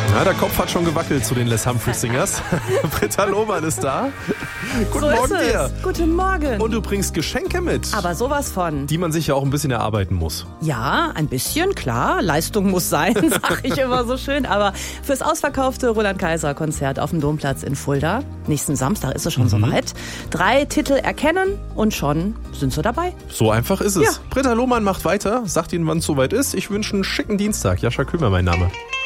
Ja, der Kopf hat schon gewackelt zu den Les Humphries Singers. Britta Lohmann ist da. Guten Morgen dir. Guten Morgen. Und du bringst Geschenke mit. Aber sowas von. Die man sich ja auch ein bisschen erarbeiten muss. Ja, ein bisschen, klar. Leistung muss sein, sag ich immer so schön. Aber fürs ausverkaufte Roland-Kaiser-Konzert auf dem Domplatz in Fulda, nächsten Samstag ist es schon soweit, 3 Titel erkennen und schon sind sie dabei. So einfach ist es. Ja. Britta Lohmann macht weiter, sagt Ihnen, wann es soweit ist. Ich wünsche einen schicken Dienstag. Jascha Kümer, mein Name.